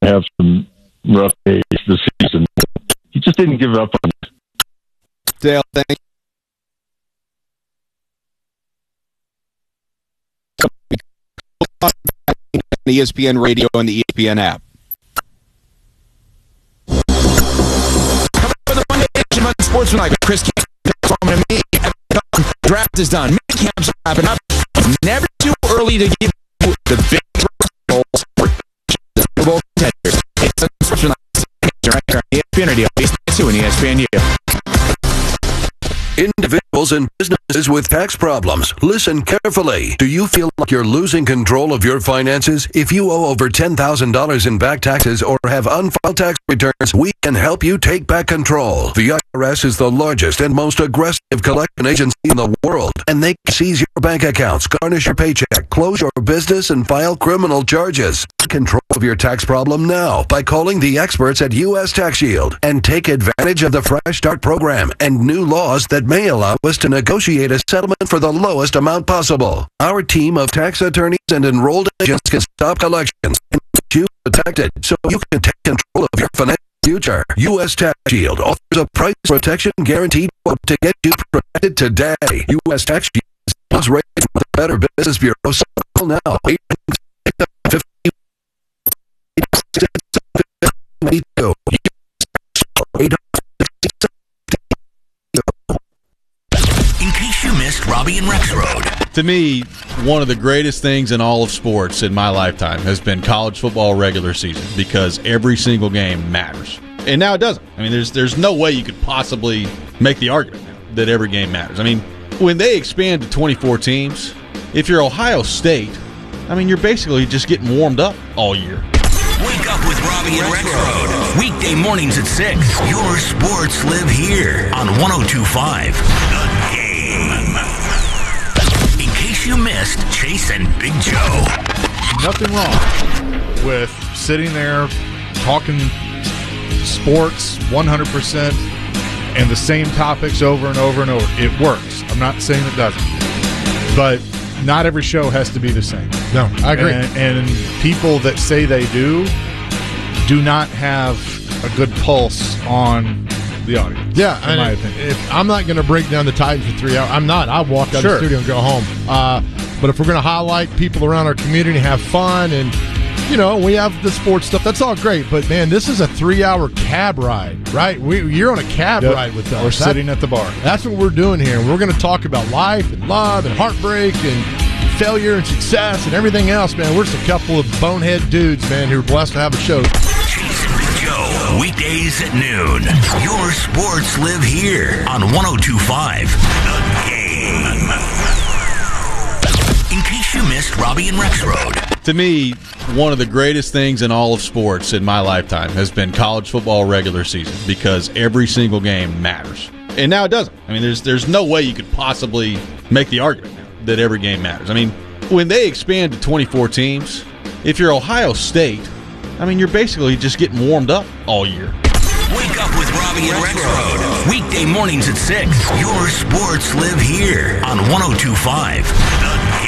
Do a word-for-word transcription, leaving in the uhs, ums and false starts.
have some rough days this season. He just didn't give up on it. Dale, thank you. E S P N Radio and the E S P N app. For the Monday edition of Sportsmanlike, Chris Campbell and me. Draft is done. Mini camps are wrapping up. Never too early to give you the big roles for the Super Bowl contenders. It's a Sportsmanlike right here on E S P N Radio, E S P N two and E S P N U. Individuals and businesses with tax problems, listen carefully. Do you feel like you're losing control of your finances? If you owe over ten thousand dollars in back taxes or have unfiled tax returns, we can help you take back control. The I R S is the largest and most aggressive collection agency in the world, and they can seize your bank accounts, garnish your paycheck, close your business, and file criminal charges. Take control of your tax problem now by calling the experts at U S Tax Shield and take advantage of the Fresh Start program and new laws that may allow us to negotiate a settlement for the lowest amount possible. Our team of tax attorneys and enrolled agents can stop collections and get you protected so you can take control of your financial future. U S Tax Shield offers a price protection guaranteed to get you protected today. U S Tax Shield is rated from the Better Business Bureau. So call now. eight hundred In case you missed Robbie and Rex Road. To me, one of the greatest things in all of sports in my lifetime has been college football regular season because every single game matters. And now it doesn't. I mean, there's there's no way you could possibly make the argument now that every game matters. I mean, when they expand to twenty-four teams, if you're Ohio State, I mean, you're basically just getting warmed up all year. Wake up with Robbie and Rex Road. Weekday mornings at six. Your sports live here on one oh two point five. The Game. In case you missed Chase and Big Joe. Nothing wrong with sitting there talking sports one hundred percent and the same topics over and over and over. It works. I'm not saying it doesn't. But not every show has to be the same. No, I agree. And, and people that say they do, do not have a good pulse on the audience. Yeah, in and my if, opinion. if I'm not going to break down the Titans for three hours, I'm not. I'll walk out Sure. of the studio and go home. Uh, but if we're going to highlight people around our community, have fun, and, you know, we have the sports stuff, that's all great. But, man, this is a three-hour cab ride, right? We, you're on a cab Yep. ride with us. We're That- sitting at the bar. That's what we're doing here. We're going to talk about life and love and heartbreak and failure and success and everything else, man. We're just a couple of bonehead dudes, man, who are blessed to have a show. Chase and Big Joe. Weekdays at noon. Your sports live here on one oh two point five. The Game. In case you missed Robbie and Rex Road. To me, one of the greatest things in all of sports in my lifetime has been college football regular season because every single game matters. And now it doesn't. I mean, there's there's no way you could possibly make the argument now that every game matters. I mean, when they expand to twenty-four teams, if you're Ohio State, I mean, you're basically just getting warmed up all year. Wake up with Robbie and Rex Road. Weekday mornings at six. Your sports live here on one oh two point five. The